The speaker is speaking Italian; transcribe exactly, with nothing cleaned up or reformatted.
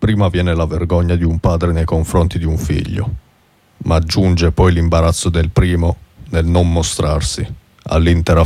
Prima viene la vergogna di un padre nei confronti di un figlio, ma aggiunge poi l'imbarazzo del primo nel non mostrarsi all'intera